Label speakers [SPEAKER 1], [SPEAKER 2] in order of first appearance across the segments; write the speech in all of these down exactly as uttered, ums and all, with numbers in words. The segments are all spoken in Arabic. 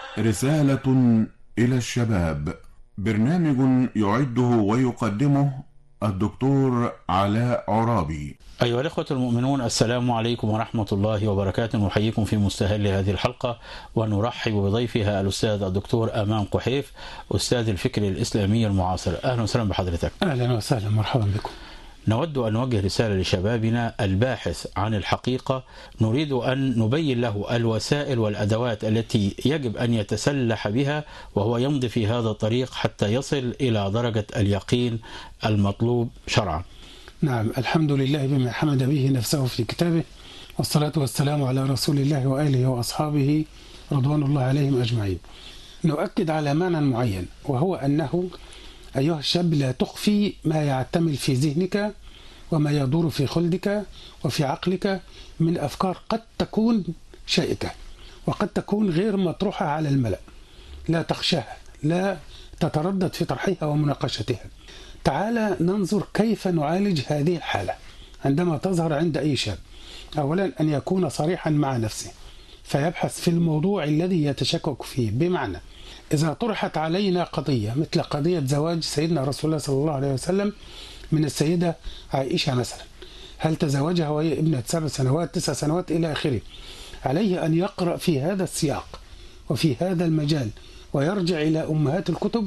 [SPEAKER 1] رسالة إلى الشباب، برنامج يعده ويقدمه الدكتور علاء عرابي.
[SPEAKER 2] أيها الأخوة المؤمنون، السلام عليكم ورحمة الله وبركاته. نحييكم في مستهل هذه الحلقة ونرحب بضيفها الأستاذ الدكتور أمان قحيف، أستاذ الفكر الإسلامي المعاصر. أهلا وسهلا بحضرتك.
[SPEAKER 3] أهلا وسهلا، مرحبا بكم.
[SPEAKER 2] نود أن نوجه رسالة لشبابنا الباحث عن الحقيقة، نريد أن نبين له الوسائل والأدوات التي يجب أن يتسلح بها وهو يمضي في هذا الطريق حتى يصل إلى درجة اليقين المطلوب شرعا.
[SPEAKER 3] نعم، الحمد لله بما حمد به نفسه في كتابه، والصلاة والسلام على رسول الله وآله وأصحابه رضوان الله عليهم أجمعين. نؤكد على معنى معين، وهو أنه أيها الشاب لا تخفي ما يعتمل في ذهنك وما يدور في خلدك وفي عقلك من أفكار قد تكون شائكة وقد تكون غير مطروحة على الملأ. لا تخشاها، لا تتردد في طرحها ومناقشتها. تعال ننظر كيف نعالج هذه الحالة عندما تظهر عند أي شاب. أولا، أن يكون صريحا مع نفسه فيبحث في الموضوع الذي يتشكك فيه. بمعنى، إذا طرحت علينا قضية مثل قضية زواج سيدنا رسول الله صلى الله عليه وسلم من السيدة عائشة مثلا، هل تزوجها وهي ابنة سبع سنوات تسع سنوات إلى آخره، عليه أن يقرأ في هذا السياق وفي هذا المجال ويرجع إلى أمهات الكتب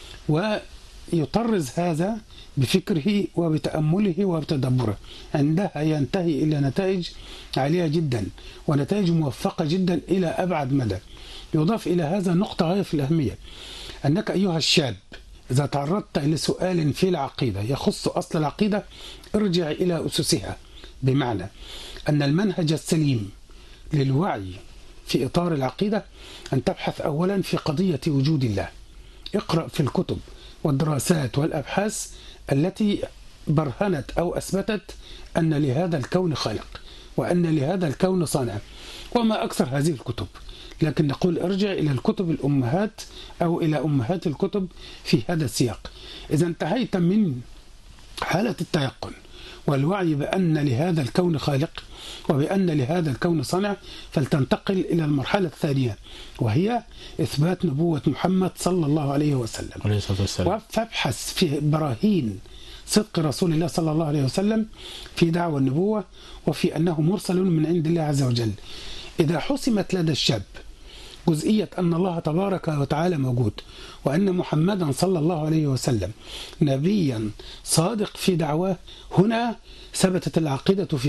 [SPEAKER 3] ويطرز هذا بفكره وبتأمله وبتدبره. عندها ينتهي إلى نتائج عالية جدا ونتائج موفقة جدا إلى أبعد مدى. يضاف إلى هذا نقطة غاية في الأهمية، أنك أيها الشاب إذا تعرضت لسؤال في العقيدة يخص أصل العقيدة، ارجع إلى أسسها. بمعنى أن المنهج السليم للوعي في إطار العقيدة أن تبحث أولا في قضية وجود الله. اقرأ في الكتب والدراسات والأبحاث التي برهنت أو أثبتت أن لهذا الكون خالق وأن لهذا الكون صانع، وما أكثر هذه الكتب. لكن نقول ارجع إلى الكتب الأمهات أو إلى أمهات الكتب في هذا السياق. إذا انتهيت من حالة التيقن والوعي بأن لهذا الكون خالق وبأن لهذا الكون صنع، فلتنتقل إلى المرحلة الثانية، وهي إثبات نبوة محمد صلى الله عليه وسلم. فابحث في براهين صدق رسول الله صلى الله عليه وسلم في دعوى النبوة وفي أنه مرسل من عند الله عز وجل. إذا حسمت لدى الشاب جزئية أن الله تبارك وتعالى موجود وأن محمدا صلى الله عليه وسلم نبيا صادق في دعواه، هنا ثبتت العقيدة في